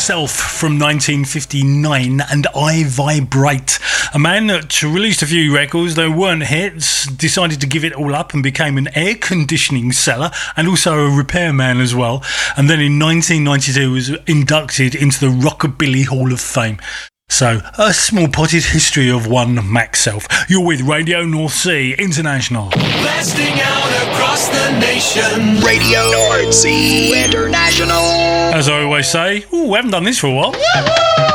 Self from 1959 and I Vibrate. A man that released a few records, they weren't hits, decided to give it all up and became an air conditioning seller and also a repairman as well. And then in 1992 was inducted into the Rockabilly Hall of Fame. So, a small potted history of one Max Self. You're with Radio North Sea International. Blasting out across the nation. Radio North Sea International. As I always say, we haven't done this for a while.